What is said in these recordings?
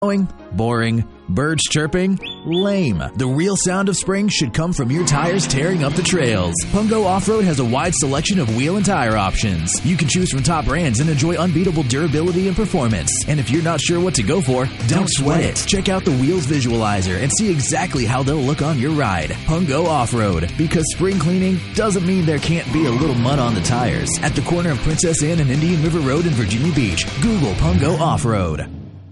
Boring. Birds chirping? Lame. The real sound of spring should come from your tires tearing up the trails. Pungo Off-Road has a wide selection of wheel and tire options. You can choose from top brands and enjoy unbeatable durability and performance. And if you're not sure what to go for, don't sweat it. Check out the Wheels Visualizer and see exactly how they'll look on your ride. Pungo Off-Road. Because spring cleaning doesn't mean there can't be a little mud on the tires. At the corner of Princess Anne and Indian River Road in Virginia Beach, Google Pungo Off-Road.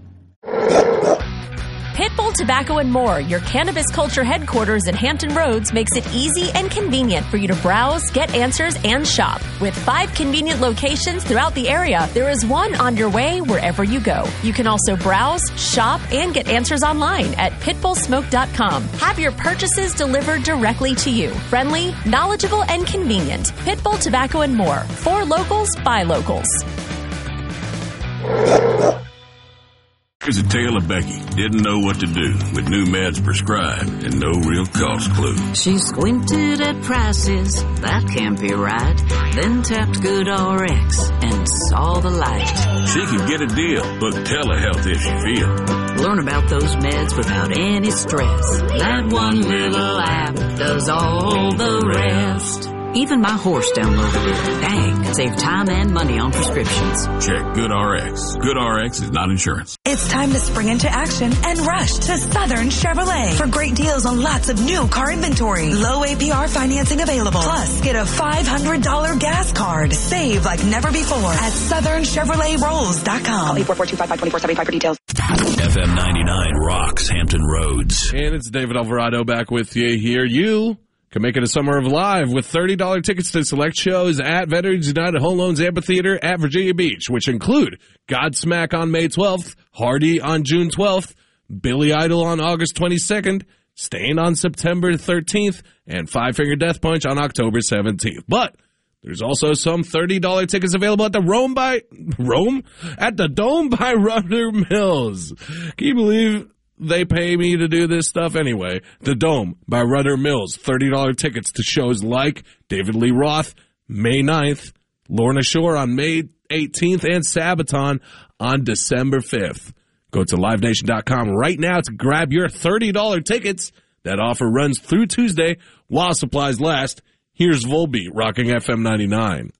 Pitbull Tobacco and More, your cannabis culture headquarters in Hampton Roads, makes it easy and convenient for you to browse, get answers, and shop. With 5 convenient locations throughout the area, there is one on your way wherever you go. You can also browse, shop, and get answers online at pitbullsmoke.com. Have your purchases delivered directly to you. Friendly, knowledgeable, and convenient. Pitbull Tobacco and More. For locals, by locals. Here's a tale of Becky. Didn't know what to do with new meds prescribed and no real cost clue. She squinted at prices, that can't be right. Then tapped GoodRx and saw the light. She could get a deal. Book telehealth if she feels. Learn about those meds without any stress. That one little app does all the rest. Even my horse downloaded it. Dang, save time and money on prescriptions. Check GoodRx. GoodRx is not insurance. It's time to spring into action and rush to Southern Chevrolet for great deals on lots of new car inventory. Low APR financing available. Plus, get a $500 gas card. Save like never before at SouthernChevroletRolls.com. Call 844-255-2475 for details. FM 99 rocks Hampton Roads. And it's David Alvarado back with you here. You can make it a summer of live with $30 tickets to select shows at Veterans United Home Loans Amphitheater at Virginia Beach, which include Godsmack on May 12th, Hardy on June 12th, Billy Idol on August 22nd, Stain on September 13th, and Five Finger Death Punch on October 17th. But there's also some $30 tickets available at the Dome by Rudder Mills. Can you believe they pay me to do this stuff anyway? The Dome by Rudder Mills. $30 tickets to shows like David Lee Roth, May 9th, Lorna Shore on May 18th, and Sabaton on December 5th. Go to LiveNation.com right now to grab your $30 tickets. That offer runs through Tuesday while supplies last. Here's Volbeat rocking FM 99.